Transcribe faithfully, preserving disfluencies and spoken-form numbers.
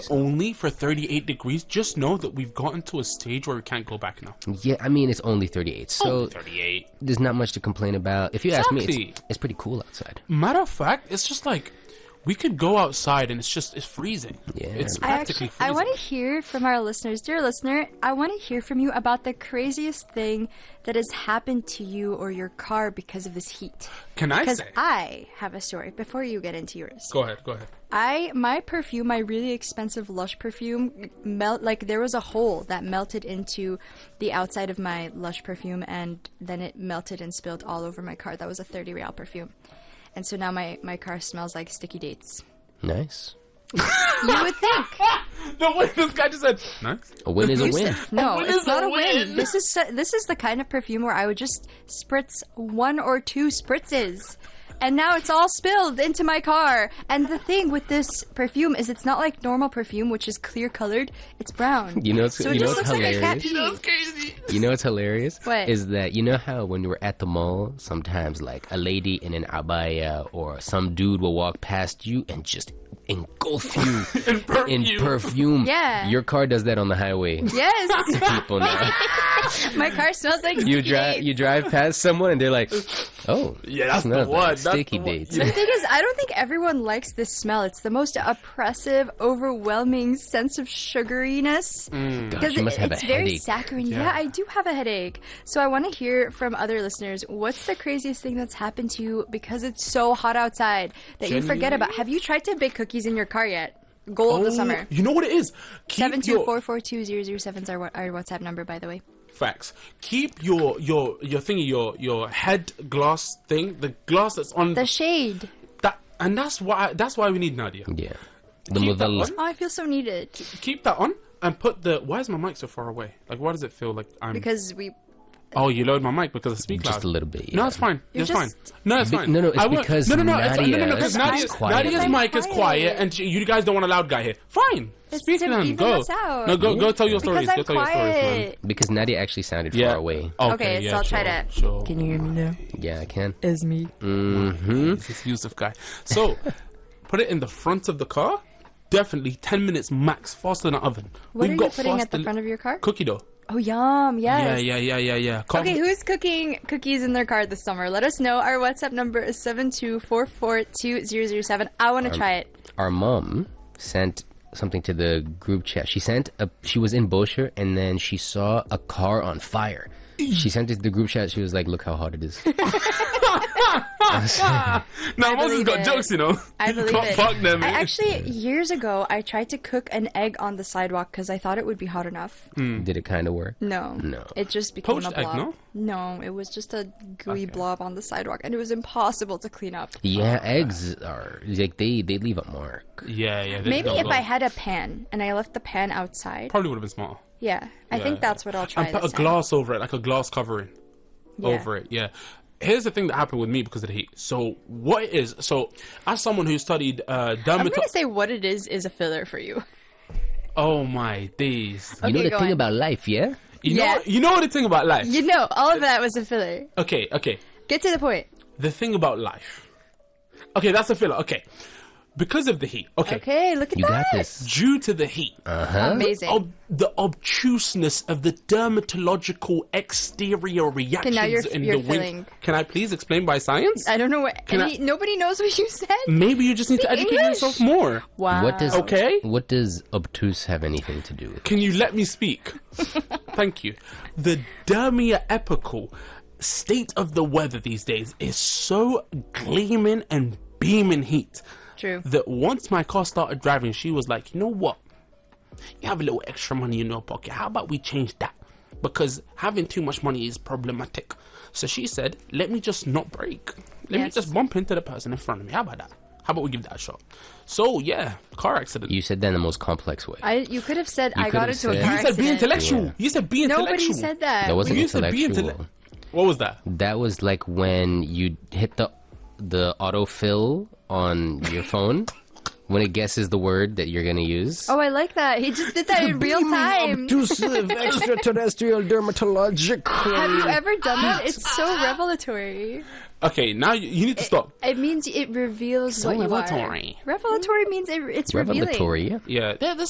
was only for thirty-eight degrees. Just know that we've gotten to a stage where we can't go back now. Yeah, I mean, it's only thirty-eight, so Only thirty-eight. there's not much to complain about. If you ask me, Exactly. it's, it's pretty cool outside. Matter of fact, it's just like we could go outside and it's just it's freezing. Yeah. It's I I practically actually, freezing. I want to hear from our listeners, dear listener. I want to hear from you about the craziest thing that has happened to you or your car because of this heat. Can I Because say? I have a story before you get into yours. Go ahead. Go ahead. I my perfume, my really expensive Lush perfume, melt like there was a hole that melted into the outside of my Lush perfume, and then it melted and spilled all over my car. That was a thirty real perfume, and so now my my car smells like sticky dates. Nice. You would think. The way this guy just said, nice. A win is a win. No, win it's is not a a win. win. This is so, this is the kind of perfume where I would just spritz one or two spritzes, and now it's all spilled into my car. And the thing with this perfume is it's not like normal perfume, which is clear colored. It's brown. You know what's- so you it know just what's looks like a cat hilarious? pee. Crazy. You know what's hilarious? What? Is that you know how when we're at the mall, sometimes like a lady in an abaya or some dude will walk past you and just engulf you In perfume. in perfume. Yeah. Your car does that on the highway. Yes, People know. my car smells like You sticky drive dates. you drive past someone and they're like, oh, Yeah, that's the smells like one. That's sticky the one. dates. The thing is, I don't think everyone likes this smell. It's the most oppressive, overwhelming sense of sugariness. Gosh, you must have it's a very headache. saccharine. Yeah. Yeah. I do have a headache. So I want to hear from other listeners. What's the craziest thing that's happened to you because it's so hot outside that you forget Genuinely? about? Have you tried to bake cookies in your car yet? Goal of the Oh, summer. You know what it is? Keep Seven two your- four four two zero zero seven is our wa- our WhatsApp number, by the way. Facts. Keep your your your thingy your your head glass thing, the glass that's on The shade. that, and that's why that's why we need Nadia. Yeah. The Keep that model. on. Oh, I feel so needed Keep that on and put the. Why is my mic so far away? Like, why does it feel like I'm? because we. Oh, you lowered my mic because I speak Just loud. a little bit. No, yeah. it's fine. You're It's just- fine. No, it's Be- fine. no, no, it's I won't- because no, no, no, it's, no, no, no, Nadia because is Nadia's, quiet. Nadia's I'm mic is quiet. quiet, and she, you guys don't want a loud guy here. Fine. It's Speak to to them. even Go. us out. No, go, go tell your stories. Because Go I'm tell your stories, man. quiet. Because Nadia actually sounded Yeah. far away. Okay, Okay, so yeah, I'll try sure, to- Sure. Can you hear me now? Yeah, I can. It's me. Mm-hmm. This Yusuf guy. So, put it in the front of the car. Definitely ten minutes max, faster than an oven. What We've are got you putting at faster the front of your car? cookie dough. Oh, yum! Yes. Yeah, yeah, yeah, yeah, yeah. Come- Okay, who's cooking cookies in their car this summer? Let us know. Our WhatsApp number is seven two four four two zero zero seven. I want to try it. Our mom sent something to the group chat. She sent a. She was in Bosher and then she saw a car on fire. She sent it to the group chat. She was like, "Look how hot it is." Now, Moses believe got it. jokes, you know. I You believe can't it. fuck them. I eh? actually, years ago, I tried to cook an egg on the sidewalk because I thought it would be hot enough. Did it kind of work? No. No. It just became Poached a egg, blob. no? No, it was just a gooey Okay. blob on the sidewalk, and it was impossible to clean up. Yeah, eggs are like they they leave a mark. Yeah, yeah. they Maybe don't if go. I had a pan and I left the pan outside. Probably would have been smarter. Yeah, I Yeah, think yeah. that's what I'll try. And put a this time. glass over it, like a glass covering Yeah. over it. Yeah. Here's the thing that happened with me because of the heat. So what it is? So as someone who studied uh, I'm dermato- gonna say what it is is a filler for you. oh my days. You know Okay, the go thing on. about life, yeah? You Yeah. know, you know what the thing about life. You know, all of that was a filler. Okay, okay. Get to the point. The thing about life. Okay, that's a filler. Okay, because of the heat. Okay, Okay, look at You that. got this. due to the heat. Uh-huh. Amazing. Ob- the obtuseness of the dermatological exterior reactions now you're- in you're the winter. filling. Can I please explain by science? I don't know what. Can Any, I- nobody knows what you said. Maybe you just need to Speak educate English. yourself more. Wow. What does Okay. What does obtuse have anything to do with? Can you let me speak? Thank you. The dermia epical state of the weather these days is so gleaming and beaming heat True. that once my car started driving, she was like, you know what? You have a little extra money in your pocket. How about we change that? Because having too much money is problematic. So she said, let me just not brake. Let me Yes. just bump into the person in front of me. How about that? How about we give that a shot? So, yeah, car accident. You said that in the most complex way. I. You could have said You I could got have into a said- car you said be accident. intellectual. Yeah. You said be intellectual. Nobody said that. That wasn't You said be intellectual. intellect- What was that? That was like when you hit the the autofill on your phone when it guesses the word that you're gonna use. Oh, I like that. He just did that in real time. Obtrusive extraterrestrial dermatological. Have you ever done that? It's so revelatory. Okay, now you, you need to stop. It means it reveals So what you revelatory. are. Revelatory means it, it's revealing. Revelatory, yeah. Yeah, there, there's